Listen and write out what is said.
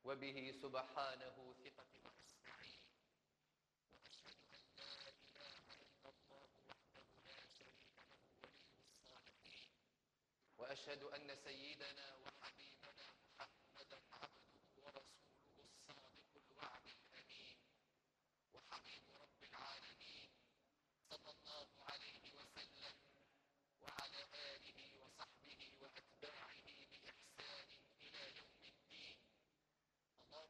وبه سبحانه ثقتي وأستعين، وأشهد أن لا إله إلا الله وحده لا شريك له ولي الصالحين، وأشهد أن سيدنا